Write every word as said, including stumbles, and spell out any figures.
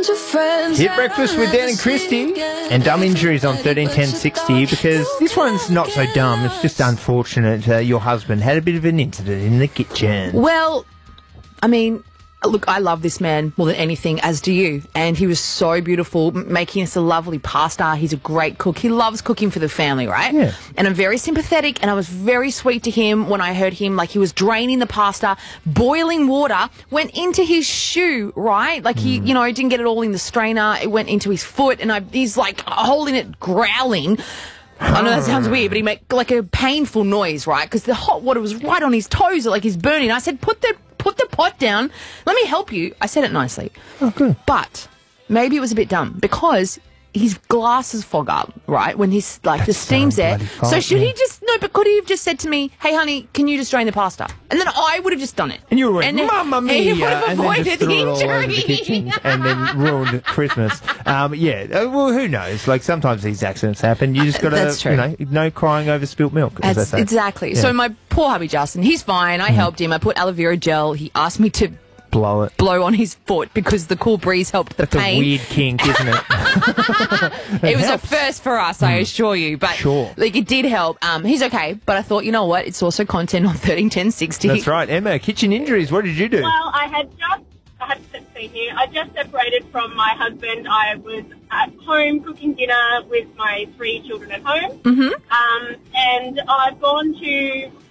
bunch of friends. Hit Breakfast with Dan and Christy and dumb injuries on thirteen ten sixty, because this one's not so dumb, it's just unfortunate. Uh, your husband had a bit of an incident in the kitchen. Well, I mean, look, I love this man more than anything, as do you. And he was so beautiful, m- making us a lovely pasta. He's a great cook. He loves cooking for the family, right? Yeah. And I'm very sympathetic, and I was very sweet to him when I heard him, like, he was draining the pasta, boiling water, went into his shoe, right? Like, he, you know, didn't get it all in the strainer. It went into his foot, and I, he's, like, holding it, growling. I know that sounds weird, but he made, like, a painful noise, right? Because the hot water was right on his toes, like he's burning. I said, put the Put the pot down. Let me help you. I said it nicely. Oh, good. But maybe it was a bit dumb because his glasses fog up, right, when he's, like, That's the steam's so there. bloody fine, So should yeah. he just, no, but could he have just said to me, hey, honey, can you just drain the pasta? And then I would have just done it. And you went, then Mamma he Mia, would have and then avoided just threw the it all over the injury. kitchen and then ruined Christmas. Um, yeah, uh, well, who knows? Like, sometimes these accidents happen. You just got That's to, true. you know, no crying over spilt milk, as That's they say. exactly. Yeah. So my poor hubby Justin, he's fine. I helped him. I put aloe vera gel. He asked me to Blow it. blow on his foot because the cool breeze helped the That's pain. a weird kink, isn't it? It was helps. a first for us, I assure you. But Sure. like, it did help. Um, he's okay, but I thought, you know what? It's also content on thirteen ten sixty. That's right. Emma, kitchen injuries, what did you do? Well, I had just, I had to say here, I just separated from my husband. I was at home cooking dinner with my three children at home. Mm-hmm. Um, and I've gone to